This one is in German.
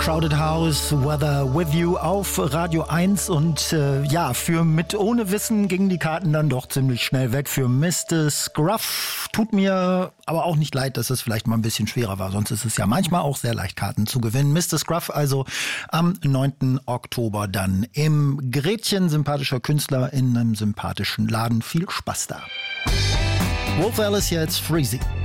Crowded House, Weather With You auf Radio 1 und für mit ohne Wissen gingen die Karten dann doch ziemlich schnell weg für Mr. Scruff. Tut mir aber auch nicht leid, dass es vielleicht mal ein bisschen schwerer war, sonst ist es ja manchmal auch sehr leicht, Karten zu gewinnen. Mr. Scruff also am 9. Oktober dann im Gretchen, sympathischer Künstler in einem sympathischen Laden. Viel Spaß da. Wolf Alice jetzt Freezy.